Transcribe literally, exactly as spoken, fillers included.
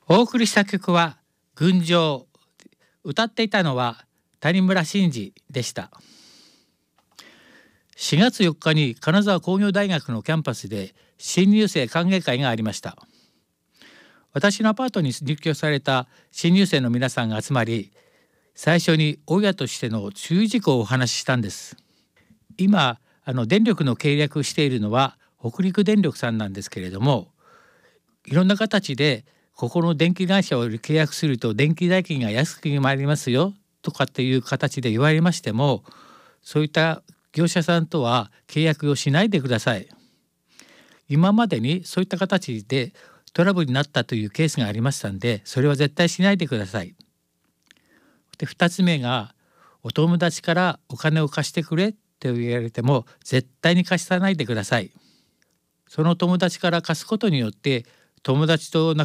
お送りした曲は群青、歌っていたのは谷村新司でした。しがつよっかに金沢工業大学のキャンパスで新入生歓迎会がありました。私のアパートに入居された新入生の皆さんが集まり、最初に親としての注意事項をお話ししたんです。今あの電力の契約しているのは北陸電力さんなんですけれども、いろんな形でここの電気会社を契約すると電気代金が安くなりますよとかっていう形で言われましても、そういった業者さんとは契約をしないでください。今までにそういった形でトラブルになったというケースがありましたんで、それは絶対しないでください。でふたつめが、お友達からお金を貸してくれって言われても絶対に貸さないでください。その友達から貸すことによって友達と